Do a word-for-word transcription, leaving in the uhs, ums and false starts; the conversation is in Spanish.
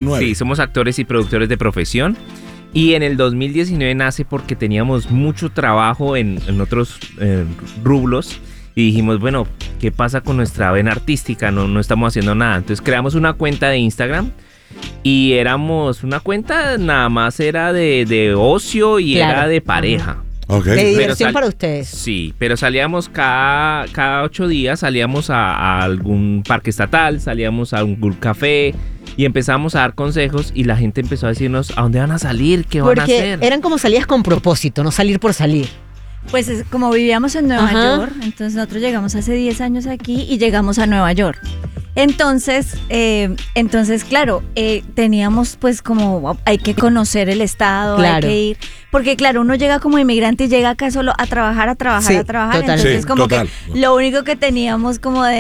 nueve. Sí, somos actores y productores de profesión. Y en el dos mil diecinueve nace porque teníamos mucho trabajo en, en otros eh, rublos. Y dijimos, bueno, ¿qué pasa con nuestra vena artística? No, no estamos haciendo nada. Entonces creamos una cuenta de Instagram. Y éramos una cuenta, nada más era de, de ocio y Claro. era de pareja. Okay. De Pero diversión sal- para ustedes. Sí, pero salíamos cada, cada ocho días, salíamos a, a algún parque estatal, salíamos a algún café y empezamos a dar consejos y la gente empezó a decirnos a dónde van a salir, qué van a Porque hacer. eran como salidas con propósito, no salir por salir. Pues es- como vivíamos en Nueva Ajá. York, entonces nosotros llegamos hace diez años aquí y llegamos a Nueva York. Entonces, eh, entonces claro, eh, teníamos pues como, hay que conocer el estado, Claro. hay que ir, porque claro, uno llega como inmigrante y llega acá solo a trabajar, a trabajar, Sí, a trabajar, total. entonces Sí, como total. que lo único que teníamos como de